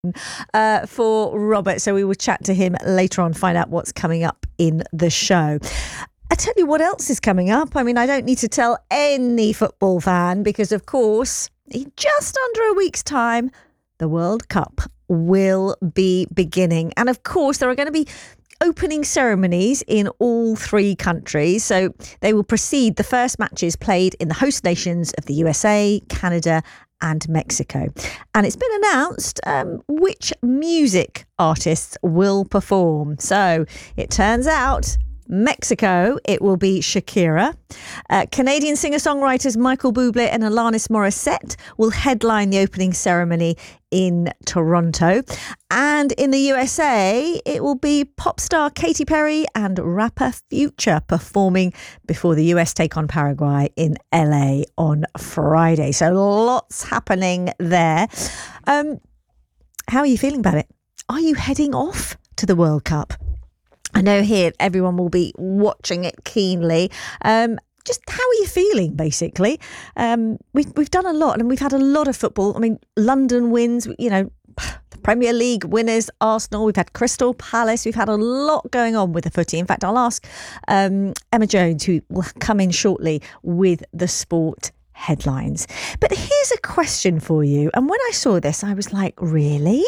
for Robert. So we will chat to him later on, find out what's coming up in the show. I tell you what else is coming up. I mean, I don't need to tell any football fan because, of course, in just under a week's time, the World Cup will be beginning. And, of course, there are going to be opening ceremonies in all three countries. So they will precede the first matches played in the host nations of the USA, Canada and Mexico. And it's been announced which music artists will perform. So it turns out Mexico, it will be Shakira. Canadian singer-songwriters Michael Bublé and Alanis Morissette will headline the opening ceremony in Toronto. And in the USA, it will be pop star Katy Perry and rapper Future performing before the US take on Paraguay in LA on Friday. So lots happening there. How are you feeling about it? Are you heading off to the World Cup? I know here everyone will be watching it keenly. Just how are you feeling, basically? We've done a lot and we've had a lot of football. I mean, London wins, you know, the Premier League winners, Arsenal. We've had Crystal Palace. We've had a lot going on with the footy. In fact, I'll ask Emma Jones, who will come in shortly with the sport headlines. But here's a question for you. And when I saw this, I was like, really?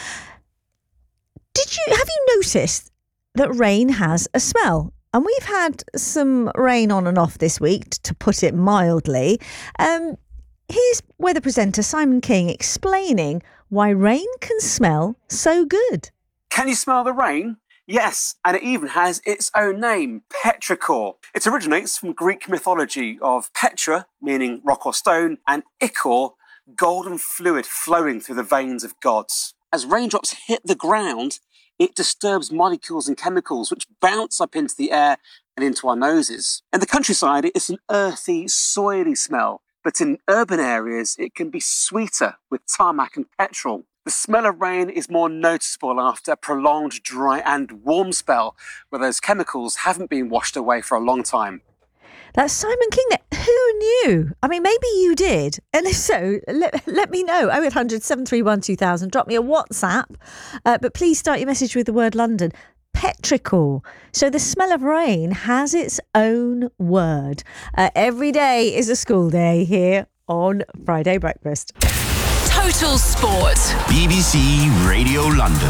Have you noticed that rain has a smell? And we've had some rain on and off this week, to put it mildly. Here's weather presenter Simon King explaining why rain can smell so good. Can you smell the rain? Yes, and it even has its own name, petrichor. It originates from Greek mythology of Petra, meaning rock or stone, and ichor, golden fluid flowing through the veins of gods. As raindrops hit the ground, it disturbs molecules and chemicals which bounce up into the air and into our noses. In the countryside, it's an earthy, soily smell, but in urban areas, it can be sweeter with tarmac and petrol. The smell of rain is more noticeable after a prolonged dry and warm spell where those chemicals haven't been washed away for a long time. That's Simon King. Who knew? I mean, maybe you did. And if so, let me know. 0800 731 2000. Drop me a WhatsApp. But please start your message with the word London. Petrichor. So the smell of rain has its own word. Every day is a school day here on Friday Breakfast. Total Sport. BBC Radio London.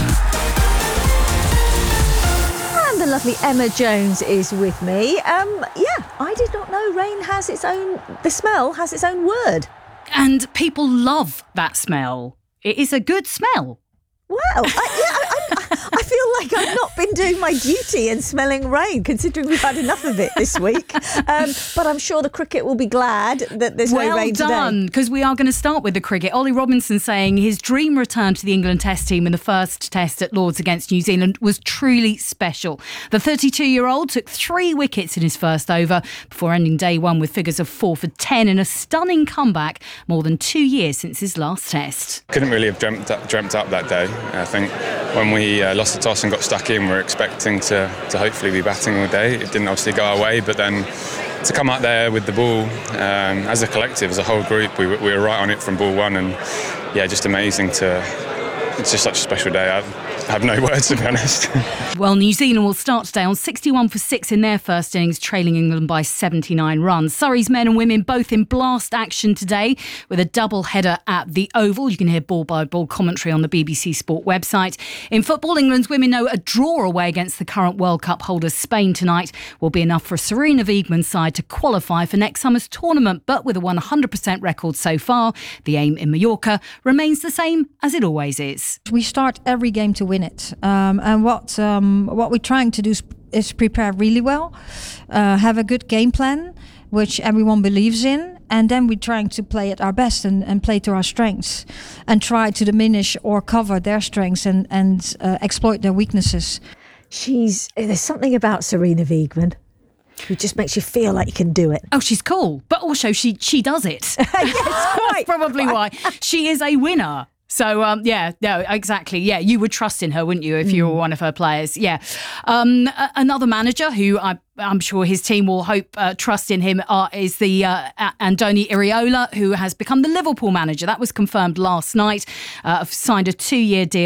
The lovely Emma Jones is with me. I did not know rain has its own, the smell has its own word. And people love that smell. It is a good smell. Well, I feel like I've not been doing my duty in smelling rain, considering we've had enough of it this week. But I'm sure the cricket will be glad that there's no rain today. Well done, because we are going to start with the cricket. Ollie Robinson saying his dream return to the England Test team in the first Test at Lords against New Zealand was truly special. The 32-year-old took 3 wickets in his first over before ending day one with figures of 4 for 10 in a stunning comeback more than 2 years since his last Test. Couldn't really have dreamt up that day. I think when we lost the toss and got stuck in, we were expecting to hopefully be batting all day. It didn't obviously go our way, but then to come out there with the ball as a collective, as a whole group, we were right on it from ball one, and just amazing it's just such a special day. I have no words, to be honest. Well, New Zealand will start today on 61 for 6 in their first innings, trailing England by 79 runs. Surrey's men and women both in blast action today with a double header at the Oval. You can hear ball-by-ball commentary on the BBC Sport website. In football, England's women know a draw away against the current World Cup holders Spain tonight will be enough for Sarina Wiegman's side to qualify for next summer's tournament. But with a 100% record so far, the aim in Mallorca remains the same as it always is. We start every game to win it. And what we're trying to do is prepare really well, have a good game plan, which everyone believes in, and then we're trying to play at our best and play to our strengths and try to diminish or cover their strengths and exploit their weaknesses. There's something about Sarina Wiegman who just makes you feel like you can do it. Oh, she's cool, but also she does it. Yes, That's probably why. She is a winner. So, no, exactly. Yeah, you would trust in her, wouldn't you, if you were one of her players? Yeah. Another manager who I'm sure his team will hope trust in him is the Andoni Iraola, who has become the Liverpool manager. That was confirmed last night. Signed a 2-year deal